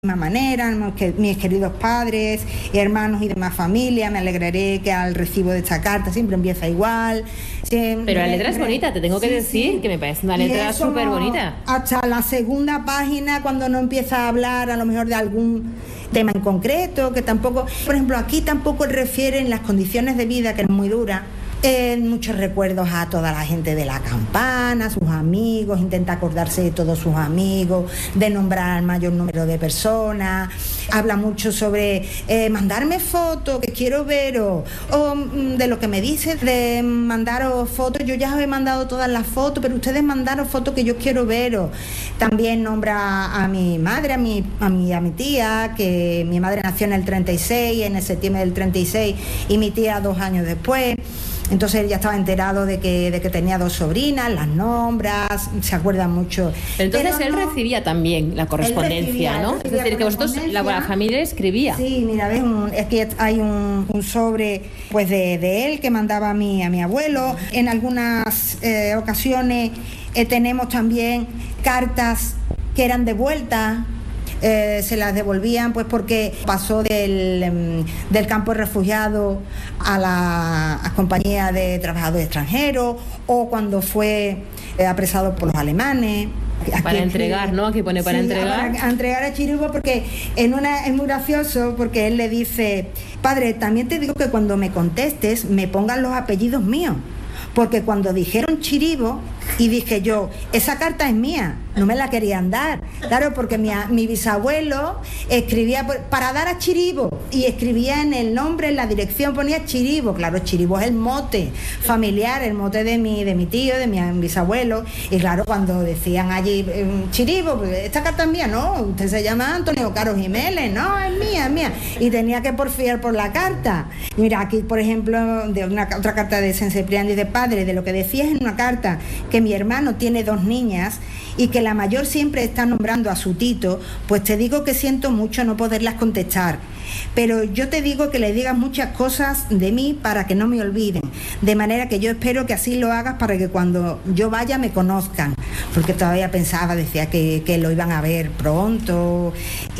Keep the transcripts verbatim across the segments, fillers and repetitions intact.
misma manera, que mis queridos padres, hermanos y demás familia, me alegraré que al recibo de esta carta siempre empieza igual. Siempre, pero la letra es bonita, te tengo que sí, decir sí. que me parece una letra súper bonita. Hasta la segunda página, cuando no empieza a hablar a lo mejor de algún tema en concreto, que tampoco, por ejemplo, aquí tampoco refieren las condiciones de vida, que es muy dura. Eh, muchos recuerdos a toda la gente de la campana, sus amigos, intenta acordarse de todos sus amigos, de nombrar al mayor número de personas, habla mucho sobre eh, mandarme fotos, que quiero veros, o mm, de lo que me dice de mandaros fotos, yo ya os he mandado todas las fotos, pero ustedes mandaros fotos que yo quiero veros. También nombra a mi madre, a mi, a mi, a mi tía, que mi madre nació en el treinta y seis, en el septiembre del treinta y seis, y mi tía dos años después. Entonces él ya estaba enterado de que, de que tenía dos sobrinas, las nombras, se acuerda mucho. Pero entonces Pero él no, recibía también la correspondencia, recibía, ¿no? Es decir, que vosotros, la, la familia escribía. Sí, mira, ves, un, es que hay un, un sobre pues de, de él que mandaba a mi, a mi abuelo. En algunas eh, ocasiones eh, tenemos también cartas que eran de vuelta. Eh, se las devolvían pues porque pasó del, um, del campo de refugiados a la a compañía de trabajadores extranjeros, o cuando fue eh, apresado por los alemanes. Aquí, para entregar, Chiribo, ¿no? Aquí pone para sí, entregar. Para, a entregar a Chiribo, porque en una es muy gracioso, porque él le dice: padre, también te digo que cuando me contestes me pongan los apellidos míos, porque cuando dijeron Chiribo y dije yo, esa carta es mía, no me la querían dar, claro, porque mi, mi bisabuelo escribía por, para dar a Chiribo, y escribía en el nombre, en la dirección ponía Chiribo, claro, Chiribo es el mote familiar, el mote de mi, de mi tío, de mi bisabuelo, y claro, cuando decían allí Chiribo, pues, esta carta es mía, no, usted se llama Antonio Caro Jiménez, no, es mía, es mía, y tenía que porfiar por la carta. Y mira, aquí por ejemplo, de una, otra carta de San Ciprián, dice: padre, de lo que decías en una carta, que mi hermano tiene dos niñas y que la mayor siempre está nombrando a su tito, pues te digo que siento mucho no poderlas contestar, pero yo te digo que le digas muchas cosas de mí para que no me olviden, de manera que yo espero que así lo hagas para que cuando yo vaya me conozcan, porque todavía pensaba, decía que, que lo iban a ver pronto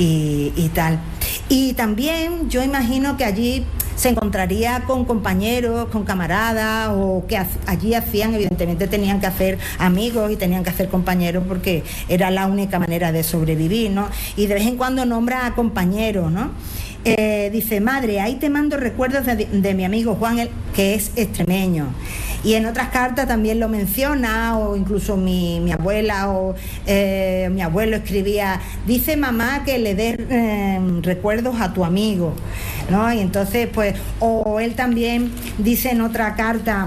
y, y tal. Y también yo imagino que allí se encontraría con compañeros, con camaradas, o que allí hacían, evidentemente tenían que hacer amigos y tenían que hacer compañeros, porque era la única manera de sobrevivir, ¿no? Y de vez en cuando nombra a compañeros, ¿no? Eh, dice: madre, ahí te mando recuerdos de, de mi amigo Juan, el, que es extremeño. Y en otras cartas también lo menciona, o incluso mi, mi abuela o eh, mi abuelo escribía: dice mamá que le des eh, recuerdos a tu amigo, ¿no? Y entonces pues, o él también dice en otra carta,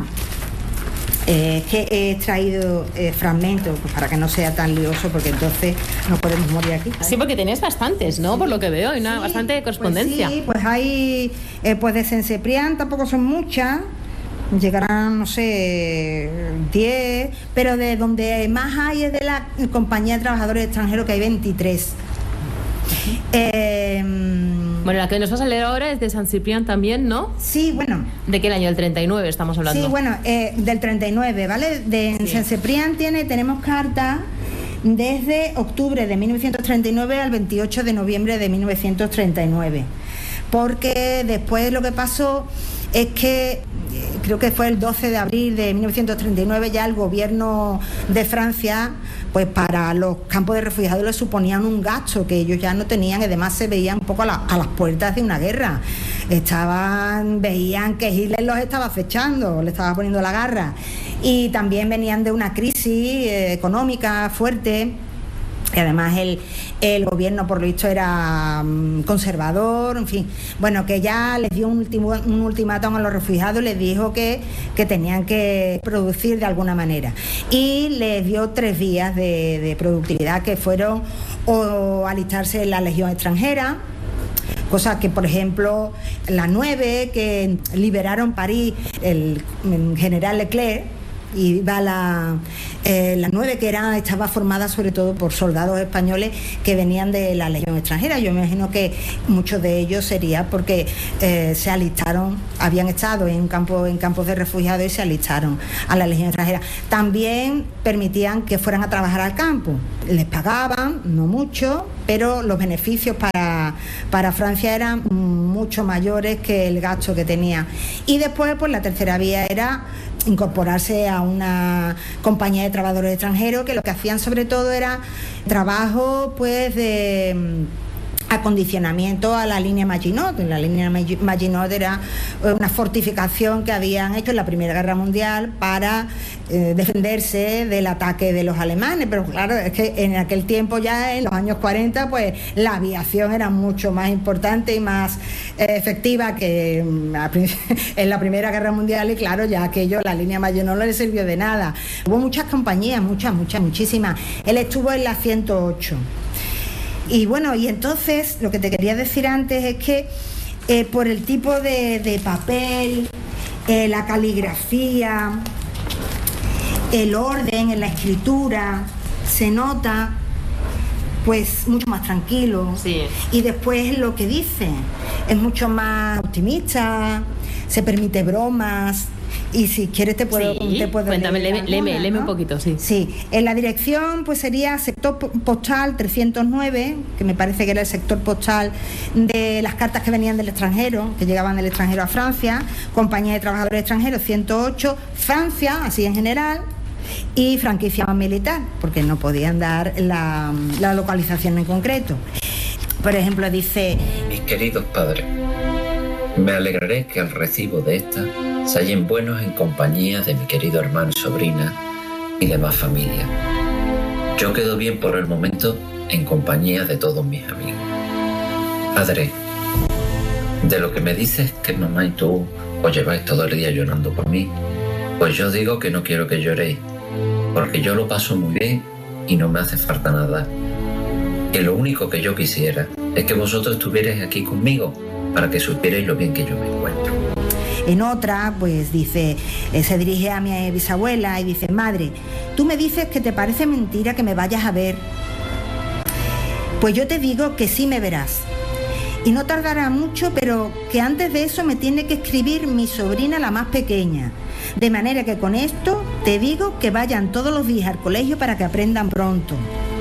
Eh, que he extraído eh, fragmentos pues, para que no sea tan lioso, porque entonces no podemos morir aquí, ¿sabes? Sí, porque tenéis bastantes, ¿no? Sí. Por lo que veo, hay una sí, bastante correspondencia. Pues sí, pues hay, eh, pues de San Ciprián tampoco son muchas, llegarán, no sé, diez, pero de donde más hay es de la Compañía de Trabajadores Extranjeros, que hay veintitrés. Uh-huh. Eh, Bueno, la que nos vas a leer ahora es de San Ciprián también, ¿no? Sí, bueno. ¿De qué año? ¿El treinta y nueve estamos hablando? Sí, bueno, eh, del treinta y nueve, ¿vale? De sí. San Ciprián tiene, tenemos cartas desde octubre de mil novecientos treinta y nueve al veintiocho de noviembre de mil novecientos treinta y nueve. Porque después lo que pasó es que, creo que fue el doce de abril de mil novecientos treinta y nueve, ya el gobierno de Francia, pues para los campos de refugiados les suponían un gasto que ellos ya no tenían, y además se veían un poco a, la, a las puertas de una guerra. Estaban, veían que Hitler los estaba acechando, le estaba poniendo la garra, y también venían de una crisis eh, económica fuerte. Y además el, el gobierno, por lo visto, era um, conservador, en fin. Bueno, que ya les dio un, ultimo, un ultimátum a los refugiados, les dijo que, que tenían que producir de alguna manera. Y les dio tres vías de, de productividad, que fueron o alistarse en la Legión extranjera, cosa que, por ejemplo, la nueve, que liberaron París, el, el general Leclerc, y va la, eh, la nueve, que era, estaba formada sobre todo por soldados españoles que venían de la Legión extranjera. Yo me imagino que muchos de ellos sería porque eh, se alistaron, habían estado en, un campo, en campos de refugiados y se alistaron a la Legión extranjera. También permitían que fueran a trabajar al campo, les pagaban, no mucho, pero los beneficios para, para Francia eran mucho mayores que el gasto que tenía. Y después, pues la tercera vía era incorporarse a una compañía de trabajadores extranjeros, que lo que hacían sobre todo era trabajo pues de acondicionamiento a la línea Maginot. La línea Maginot era una fortificación que habían hecho en la Primera Guerra Mundial para eh, defenderse del ataque de los alemanes, pero claro, es que en aquel tiempo, ya en los años cuarenta, pues la aviación era mucho más importante y más eh, efectiva que en la Primera Guerra Mundial, y claro, ya aquello, la línea Maginot no le sirvió de nada. Hubo muchas compañías, muchas, muchas, muchísimas. Él estuvo en la ciento ocho. Y bueno, y entonces lo que te quería decir antes es que eh, por el tipo de, de papel, eh, la caligrafía, el orden en la escritura, se nota pues mucho más tranquilo. Sí. Y después lo que dice es mucho más optimista, se permite bromas. Y si quieres te puedo, sí, te puedo cuéntame, leer léeme, léeme, alguna, léeme ¿no? un poquito, sí. Sí, en la dirección pues sería sector postal trescientos nueve, que me parece que era el sector postal de las cartas que venían del extranjero, que llegaban del extranjero a Francia, compañía de trabajadores extranjeros ciento ocho, Francia, así en general, y franquicia militar, porque no podían dar la, la localización en concreto. Por ejemplo, dice: mis queridos padres, me alegraré que al recibo de esta se hallen buenos en compañía de mi querido hermano y sobrina y demás familia. Yo quedo bien por el momento en compañía de todos mis amigos. Padre, de lo que me dices que mamá y tú os lleváis todo el día llorando por mí, pues yo digo que no quiero que lloréis, porque yo lo paso muy bien y no me hace falta nada. Que lo único que yo quisiera es que vosotros estuvierais aquí conmigo para que supierais lo bien que yo me encuentro. En otra, pues dice, eh, se dirige a mi bisabuela y dice: madre, tú me dices que te parece mentira que me vayas a ver. Pues yo te digo que sí me verás. Y no tardará mucho, pero que antes de eso me tiene que escribir mi sobrina, la más pequeña. De manera que con esto te digo que vayan todos los días al colegio para que aprendan pronto.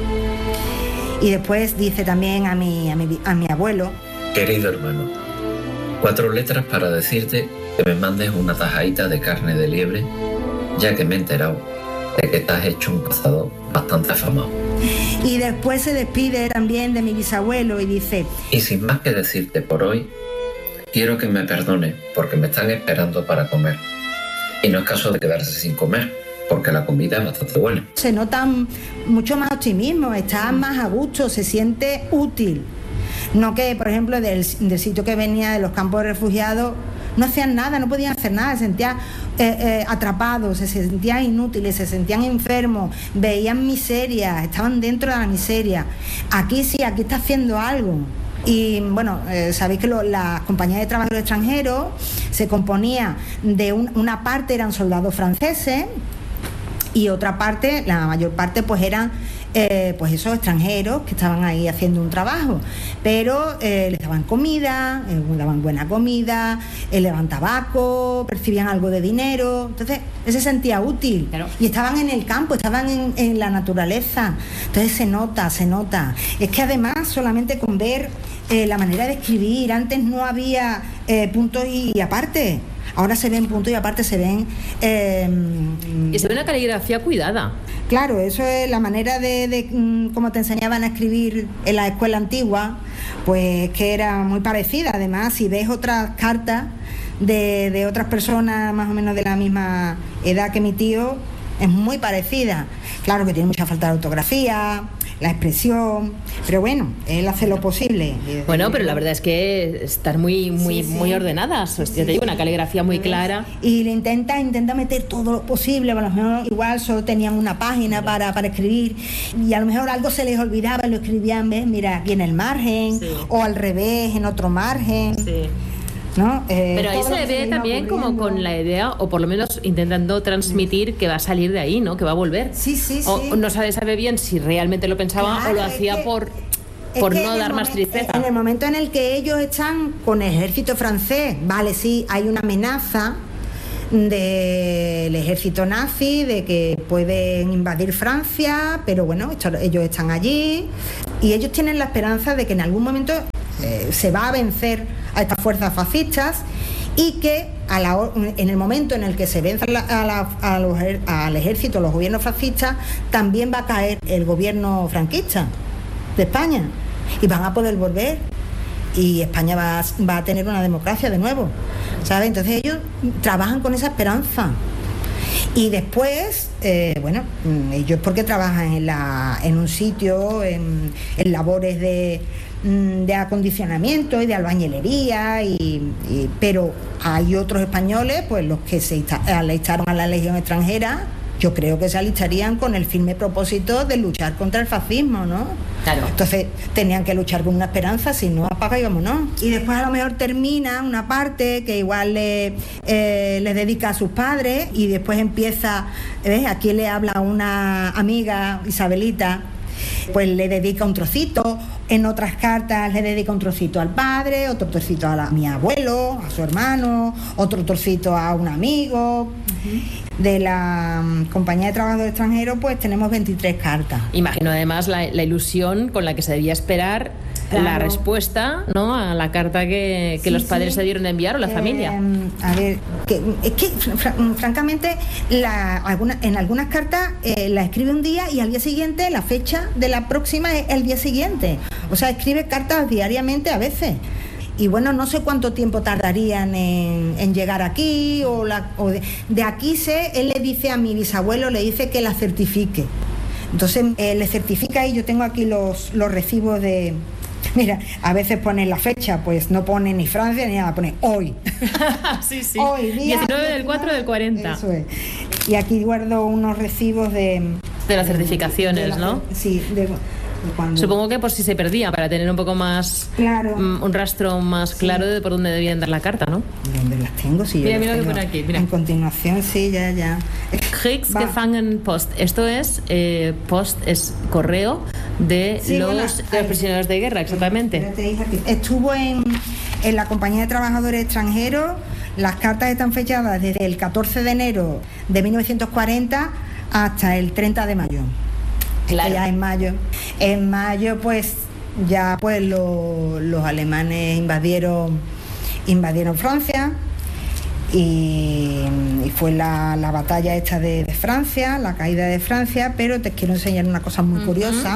Y después dice también a mi, a mi, a mi abuelo: querido hermano, cuatro letras para decirte que me mandes una tajadita de carne de liebre, ya que me he enterado de que te has hecho un cazador bastante afamado. Y después se despide también de mi bisabuelo y dice: y sin más que decirte por hoy, quiero que me perdones porque me están esperando para comer. Y no es caso de quedarse sin comer, porque la comida es bastante buena. Se nota mucho más optimismo, está más a gusto, se siente útil. No que, por ejemplo, del, del sitio que venía, de los campos de refugiados, no hacían nada, no podían hacer nada, se sentían eh, eh, atrapados, se sentían inútiles, se sentían enfermos, veían miseria, estaban dentro de la miseria. Aquí sí, aquí está haciendo algo. Y bueno, eh, sabéis que lo, las compañías de trabajadores extranjeros se componía de un, una parte eran soldados franceses y otra parte, la mayor parte, pues eran Eh, pues esos extranjeros que estaban ahí haciendo un trabajo, pero eh, les daban comida, eh, les daban buena comida, eh, les daban tabaco, percibían algo de dinero, entonces él se sentía útil. Claro. Y estaban en el campo, estaban en, en la naturaleza, entonces se nota, se nota. Es que además solamente con ver eh, la manera de escribir, antes no había eh, puntos y, y aparte. Ahora se ven puntos y aparte se ven... Eh, y se ve una caligrafía cuidada. Claro, eso es la manera de, de como te enseñaban a escribir en la escuela antigua, pues que era muy parecida. Además, si ves otras cartas de, de otras personas más o menos de la misma edad que mi tío, es muy parecida. Claro que tiene mucha falta de ortografía, la expresión, pero bueno, él hace lo posible. Bueno, pero la verdad es que están muy muy sí, sí. muy ordenadas. Yo te digo, una caligrafía muy clara. Y le intenta intenta meter todo lo posible. A lo mejor igual solo tenían una página para, para escribir y a lo mejor algo se les olvidaba y lo escribían, ¿ves? Mira, aquí en el margen, sí. o al revés, en otro margen. Sí. ¿No? Eh, pero ahí se ve también como con la idea, o por lo menos intentando transmitir que va a salir de ahí, ¿no? Que va a volver. Sí, sí, sí. O no sabe, sabe bien si realmente lo pensaba, claro, o lo hacía que, por, por no dar más tristeza. En el momento en el que ellos están con el ejército francés, vale, sí, hay una amenaza del ejército nazi, de que pueden invadir Francia, pero bueno, ellos están allí y ellos tienen la esperanza de que en algún momento eh, se va a vencer a estas fuerzas fascistas y que a la, en el momento en el que se venza la, a la, a los, al ejército, los gobiernos fascistas, también va a caer el gobierno franquista de España y van a poder volver y España va, va a tener una democracia de nuevo, ¿sabes? Entonces ellos trabajan con esa esperanza. Y después, eh, bueno, ellos porque trabajan en, la, en un sitio, en, en labores de, de acondicionamiento y de albañilería, y, y, pero hay otros españoles, pues los que se alistaron a la Legión extranjera, yo creo que se alistarían con el firme propósito de luchar contra el fascismo, ¿no? Claro. Entonces tenían que luchar con una esperanza, si no, apaga y vámonos. Y después a lo mejor termina una parte que igual le, eh, le dedica a sus padres y después empieza, ¿ves? Aquí le habla a una amiga, Isabelita, pues le dedica un trocito, en otras cartas le dedica un trocito al padre, otro trocito a, la, a mi abuelo, a su hermano, otro trocito a un amigo. Uh-huh. De la um, Compañía de Trabajadores Extranjeros, pues tenemos veintitrés cartas. Imagino además la, la ilusión con la que se debía esperar, claro, la respuesta, ¿no?, a la carta que, que sí, los padres sí. se dieron de enviar, o la eh, familia. A ver, que, es que fr- francamente la, alguna, en algunas cartas eh, la escribe un día y al día siguiente la fecha de la próxima es el día siguiente. O sea, escribe cartas diariamente a veces. Y bueno, no sé cuánto tiempo tardarían en, en llegar aquí o, la, o de, de aquí sé, él le dice a mi bisabuelo, le dice que la certifique. Entonces eh, le certifica y yo tengo aquí los, los recibos de... Mira, a veces pone la fecha, pues no pone ni Francia ni nada, pone hoy. Sí, sí. Hoy, día diecinueve del cuatro del cuarenta. Eso es. Y aquí guardo unos recibos de... De las certificaciones, de la, ¿no? Sí, de... Cuando... Supongo que por si se perdía, para tener un poco más, claro, um, un rastro más claro, sí, de por dónde debían dar la carta, ¿no? ¿Dónde las tengo? Sí, mira, mira lo que pone aquí, mira. En continuación, sí, ya, ya. Kriegsgefangenenpost. Esto es, eh, post es correo de, sí, los, bueno, de los prisioneros de guerra, exactamente. Estuvo en, en la Compañía de Trabajadores Extranjeros. Las cartas están fechadas desde el catorce de enero de mil novecientos cuarenta hasta el treinta de mayo. Claro. Ya en mayo. En mayo, pues, ya pues lo, los alemanes invadieron invadieron Francia y, y fue la, la batalla esta de, de Francia, la caída de Francia, pero te quiero enseñar una cosa muy uh-huh. curiosa.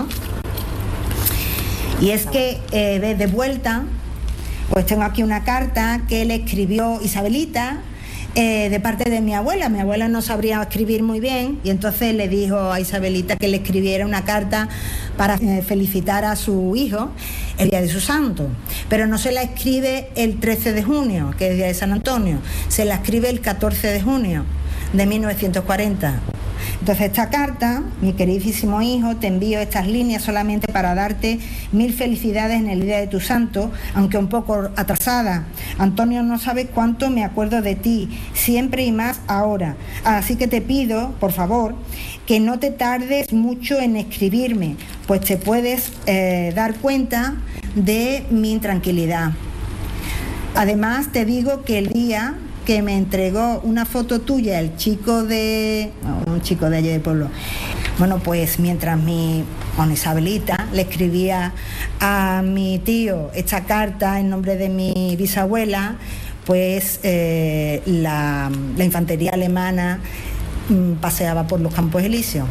Y es que eh, de, de vuelta, pues tengo aquí una carta que le escribió Isabelita, Eh, de parte de mi abuela. Mi abuela no sabría escribir muy bien y entonces le dijo a Isabelita que le escribiera una carta para eh, felicitar a su hijo el día de su santo, pero no se la escribe el trece de junio, que es el día de San Antonio, se la escribe el catorce de junio de mil novecientos cuarenta. Entonces esta carta, mi queridísimo hijo, te envío estas líneas solamente para darte mil felicidades en el día de tu santo, aunque un poco atrasada. Antonio, no sabes cuánto me acuerdo de ti, siempre y más ahora. Así que te pido, por favor, que no te tardes mucho en escribirme, pues te puedes eh, dar cuenta de mi intranquilidad. Además, te digo que el día que me entregó una foto tuya, el chico de... No, un chico de allí del pueblo. Bueno, pues mientras mi... Con Isabelita le escribía a mi tío esta carta en nombre de mi bisabuela, pues eh, la, la infantería alemana mm, paseaba por los Campos Elíseos.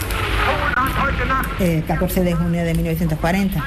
El catorce de junio de mil novecientos cuarenta.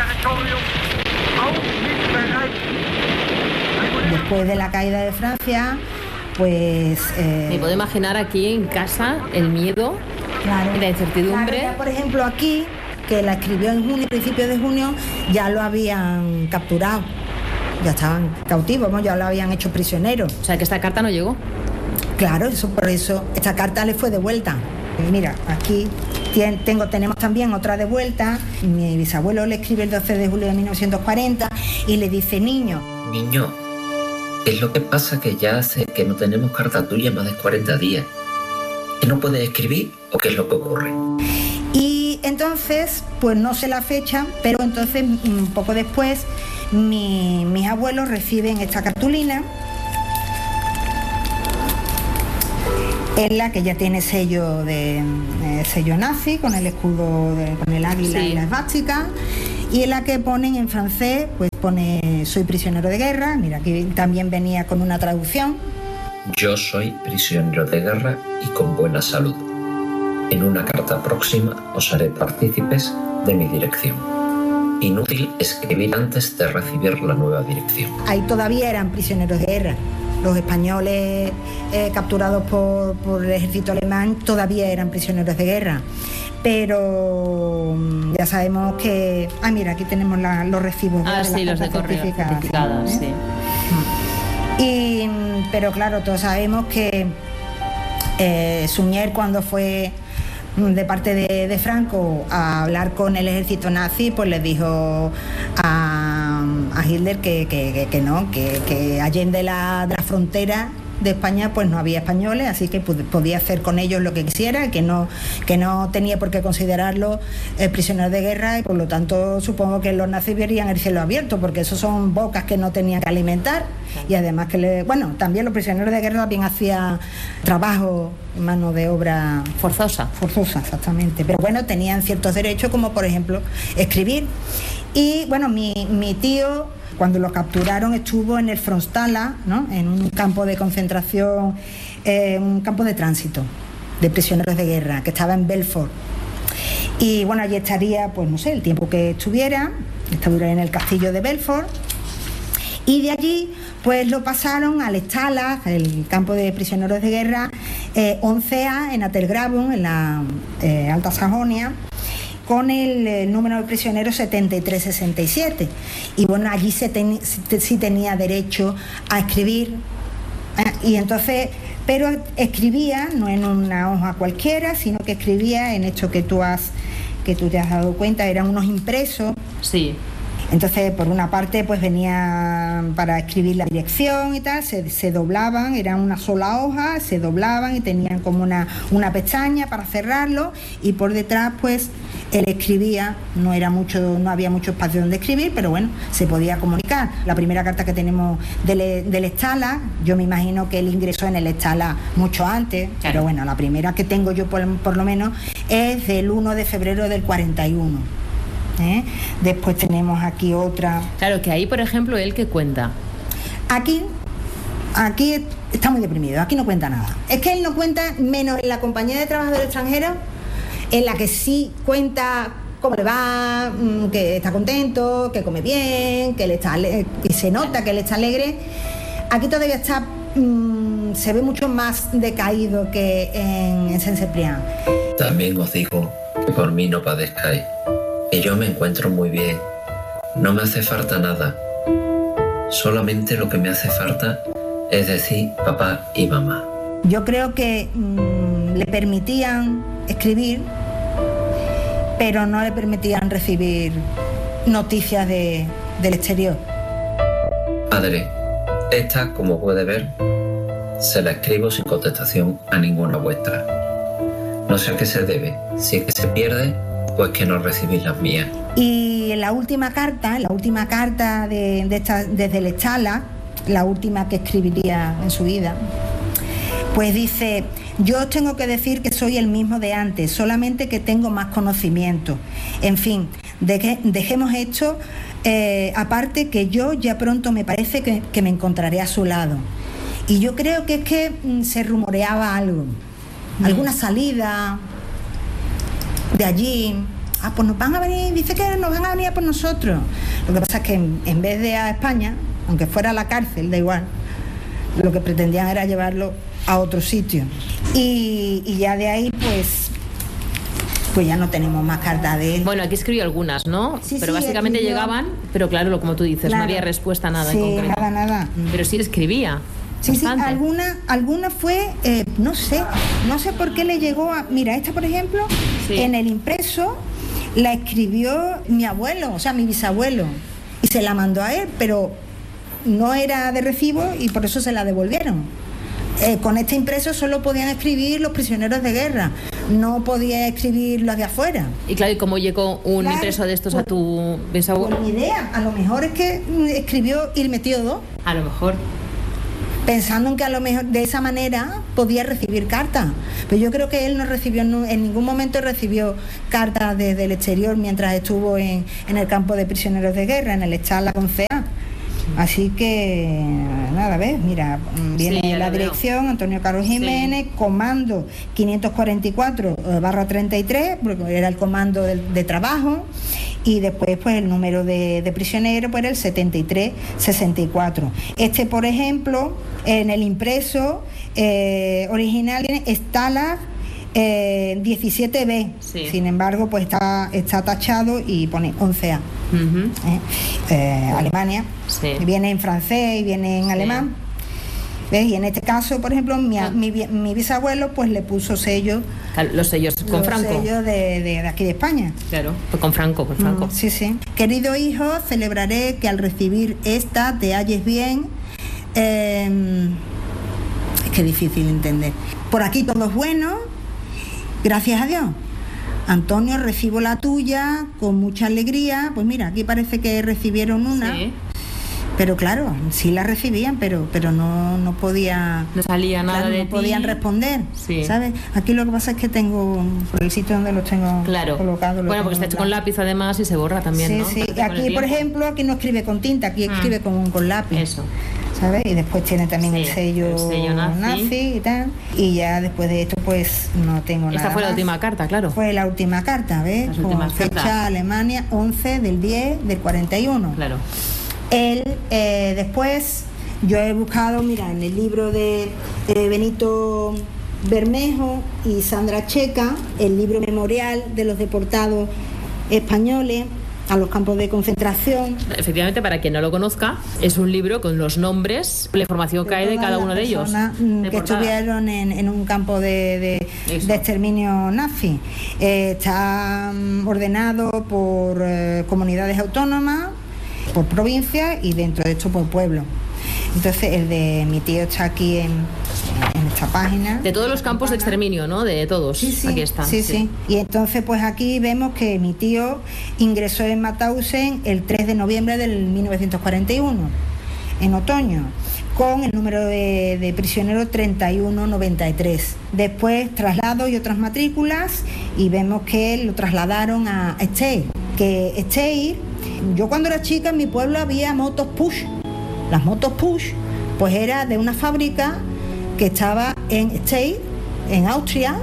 Después de la caída de Francia, pues... Eh, Me puedo imaginar aquí en casa el miedo, claro, y la incertidumbre. Claro, ya, por ejemplo, aquí, que la escribió en junio, principios de junio, ya lo habían capturado. Ya estaban cautivos, ¿no? Ya lo habían hecho prisionero. O sea, que esta carta no llegó. Claro, eso por eso esta carta le fue devuelta. Mira, aquí tengo, tenemos también otra de vuelta. Mi bisabuelo le escribe el doce de julio de mil novecientos cuarenta y le dice: niño. Niño, ¿qué es lo que pasa? Que ya hace que no tenemos carta tuya más de cuarenta días. ¿Que no puedes escribir o qué es lo que ocurre? Y entonces, pues no sé la fecha, pero entonces un poco después mi, mis abuelos reciben esta cartulina Es la que ya tiene sello de eh, sello nazi, con el escudo, de, con el águila sí. y la esvástica. Y en la que ponen en francés, pues pone soy prisionero de guerra. Mira, aquí también venía con una traducción. Yo soy prisionero de guerra y con buena salud. En una carta próxima os haré partícipes de mi dirección. Inútil escribir antes de recibir la nueva dirección. Ahí todavía eran prisioneros de guerra. Los españoles eh, capturados por, por el ejército alemán todavía eran prisioneros de guerra. Pero ya sabemos que... Ah, mira, aquí tenemos la, los recibos. Ah, de sí, los de correo certificados, ¿eh? sí. Y, pero claro, todos sabemos que eh, Suñer, cuando fue de parte de, de Franco a hablar con el ejército nazi, pues les dijo a, a Hitler que, que, que, que no, que, que allende la, de la frontera de España pues no había españoles, así que podía hacer con ellos lo que quisiera, que no, que no tenía por qué considerarlos eh, prisioneros de guerra, y por lo tanto supongo que los nazis verían el cielo abierto, porque esos son bocas que no tenían que alimentar, y además que le, bueno, también los prisioneros de guerra también hacían trabajo, mano de obra forzosa. Forzosa, exactamente, pero bueno, tenían ciertos derechos, como por ejemplo escribir. Y bueno, mi, mi tío, cuando lo capturaron, estuvo en el Frontstala, ¿no?, en un campo de concentración, eh, un campo de tránsito de prisioneros de guerra, que estaba en Belfort. Y bueno, allí estaría, pues no sé, el tiempo que estuviera, estuviera en el castillo de Belfort. Y de allí, pues lo pasaron al Stalag, el campo de prisioneros de guerra, eh, once A, en Atelgraben, en la eh, Alta Sajonia, con el, el número de prisioneros setenta y tres sesenta y siete. Y bueno, allí se ten, sí tenía derecho a escribir, eh, y entonces, pero escribía no en una hoja cualquiera, sino que escribía en esto que tú has, que tú te has dado cuenta, eran unos impresos. Sí. Entonces, por una parte, pues venía para escribir la dirección y tal, se, se doblaban, eran una sola hoja, se doblaban y tenían como una, una pestaña para cerrarlo, y por detrás, pues, él escribía, no era mucho, no había mucho espacio donde escribir, pero bueno, se podía comunicar. La primera carta que tenemos del, del Stalag, yo me imagino que él ingresó en el Stalag mucho antes, claro. Pero bueno, la primera que tengo yo por, por lo menos es del uno de febrero del cuarenta y uno. ¿Eh? Después tenemos aquí otra. Claro, que ahí, por ejemplo, él que cuenta. Aquí, aquí está muy deprimido, aquí no cuenta nada. Es que él no cuenta, menos en la compañía de trabajadores extranjeros, en la que sí cuenta cómo le va, que está contento, que come bien, que, le está, que se nota que él está alegre. Aquí todavía está, mmm, se ve mucho más decaído que en, en Saint Cyprien. También os digo que por mí no padezcáis, que yo me encuentro muy bien, no me hace falta nada, solamente lo que me hace falta es decir papá y mamá. Yo creo que mmm, le permitían escribir, pero no le permitían recibir noticias de, del exterior. Padre, esta, como puede ver, se la escribo sin contestación a ninguna vuestra. No sé a qué se debe, si es que se pierde, pues que no recibís las mías. Y en la última carta, la última carta de, de esta, desde el Stalag, la última que escribiría en su vida, pues dice: yo os tengo que decir que soy el mismo de antes, solamente que tengo más conocimiento. En fin, de que, dejemos esto, eh, aparte que yo ya pronto me parece que, que me encontraré a su lado. Y yo creo que es que mm, se rumoreaba algo, mm. alguna salida de allí. Ah, pues nos van a venir, dice que nos van a venir por nosotros. Lo que pasa es que en, en vez de a España, aunque fuera a la cárcel, da igual, lo que pretendían era llevarlo a otro sitio. Y, y ya de ahí, pues, pues ya no tenemos más cartas de él. Bueno, aquí escribió algunas, ¿no? Sí, pero sí, básicamente escribió... llegaban, pero claro, como tú dices, claro. No había respuesta a nada sí, en concreto. nada, nada. Pero sí escribía. Sí, bastante. sí, alguna, alguna fue, eh, no sé, no sé por qué le llegó a... Mira, esta, por ejemplo, sí. En el impreso la escribió mi abuelo, o sea, mi bisabuelo, y se la mandó a él, pero no era de recibo y por eso se la devolvieron. Eh, con este impreso solo podían escribir los prisioneros de guerra, no podía escribir los de afuera. Y claro, ¿y cómo llegó un claro, impreso de estos pues, a tu bisabuelo? Pues ni idea, a lo mejor es que escribió y metió dos. A lo mejor. pensando en que a lo mejor de esa manera podía recibir cartas. Pero yo creo que él no recibió, en ningún momento recibió cartas desde el exterior mientras estuvo en, en el campo de prisioneros de guerra, en el Echala con C A. Así que, nada, ¿ves? Mira, viene sí, la dirección, veo. Antonio Caro Jiménez, sí. Comando quinientos cuarenta y cuatro barra treinta y tres, porque era el comando de, de trabajo, y después pues el número de, de prisioneros pues era el setenta y tres sesenta y cuatro. Este, por ejemplo, en el impreso eh, original tiene Stalag eh, diecisiete B, sí. Sin embargo pues está, está tachado y pone once A. Uh-huh. eh, eh, Alemania, sí. Viene en francés y viene en sí. alemán. ¿Ves? Y en este caso, por ejemplo, mi, ah. mi, mi bisabuelo pues le puso sellos, los sellos con los Franco, sellos de, de, de aquí de España. Claro, pues con Franco, con Franco. Mm, sí, sí. Querido hijo, celebraré que al recibir esta te halles bien. Eh, es que es difícil entender. Por aquí todo es bueno, gracias a Dios. Antonio, recibo la tuya con mucha alegría. Pues mira, aquí parece que recibieron una. Sí. Pero claro, sí la recibían, pero pero no, no podía... No salía nada claro, de no ti. podían responder, sí. ¿Sabes? Aquí lo que pasa es que tengo, por el sitio donde los tengo claro. colocados... Bueno, porque está hecho con lápiz además y se borra también, sí, ¿no? Sí, sí. Aquí, por ejemplo, aquí no escribe con tinta, aquí ah. escribe con, con lápiz. Eso. ¿Sabes? Y después tiene también sí, el, sello el sello nazi. nazi y tal. Y ya después de esto, pues no tengo nada. Esta fue más. La última carta, claro. Fue la última carta, ¿ves? Las con fecha cartas. Alemania once del diez del cuarenta y uno. Claro. Él, eh, después, yo he buscado, mira, en el libro de, de Benito Bermejo y Sandra Checa, el libro memorial de los deportados españoles a los campos de concentración. Efectivamente, para quien no lo conozca, es un libro con los nombres, la información que hay de cada uno de ellos. Que estuvieron en, en un campo de, de, de exterminio nazi. Eh, está ordenado por eh, comunidades autónomas, por provincias y dentro de esto por pueblos. Entonces el de mi tío está aquí en, en esta página. De todos los campos de exterminio, ¿no? De todos. Sí, sí, aquí está. Sí, sí, sí. Y entonces pues aquí vemos que mi tío ingresó en Mauthausen el tres de noviembre del mil novecientos cuarenta y uno, en otoño, con el número de, de prisioneros treinta y uno noventa y tres. Después traslado y otras matrículas y vemos que lo trasladaron a Steyr. Que Steyr, yo cuando era chica en mi pueblo había motos push. Las motos push, pues era de una fábrica que estaba en Steyr, en Austria,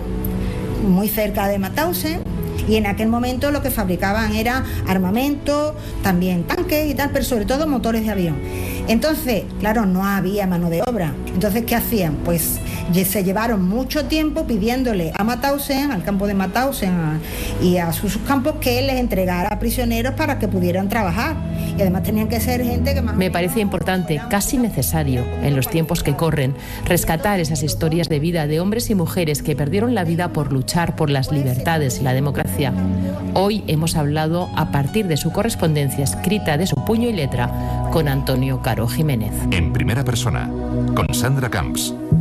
muy cerca de Mauthausen, y en aquel momento lo que fabricaban era armamento, también tanques y tal, pero sobre todo motores de avión. Entonces, claro, no había mano de obra. Entonces, ¿qué hacían? Pues se llevaron mucho tiempo pidiéndole a Mauthausen, al campo de Mauthausen a, y a sus campos, que les entregara prisioneros para que pudieran trabajar. Y además tenían que ser gente que más... Me parece importante, casi necesario, en los tiempos que corren, rescatar esas historias de vida de hombres y mujeres que perdieron la vida por luchar por las libertades y la democracia. Hoy hemos hablado a partir de su correspondencia escrita de su puño y letra con Antonio Caro Jiménez. En primera persona, con Sandra Camps.